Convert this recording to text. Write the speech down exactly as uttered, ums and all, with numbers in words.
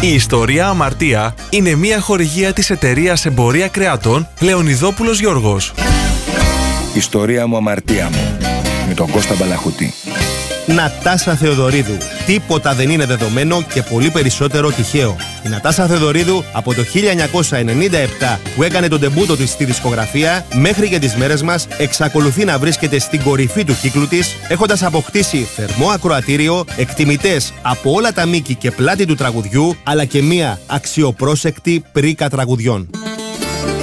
Η ιστορία Αμαρτία είναι μια χορηγία της εταιρείας Εμπορία Κρεάτων Λεωνιδόπουλος Γιώργος. Ιστορία μου, αμαρτία μου. Με τον Κώστα Μπαλαχωτή. Νατάσα Θεοδωρίδου. Τίποτα δεν είναι δεδομένο και πολύ περισσότερο τυχαίο. Η Νατάσα Θεοδωρίδου από το χίλια εννιακόσια ενενήντα επτά που έκανε τον ντεμπούτο της στη δισκογραφία μέχρι και τις μέρες μας εξακολουθεί να βρίσκεται στην κορυφή του κύκλου της, έχοντας αποκτήσει θερμό ακροατήριο, εκτιμητές από όλα τα μήκη και πλάτη του τραγουδιού, αλλά και μία αξιοπρόσεκτη πρίκα τραγουδιών.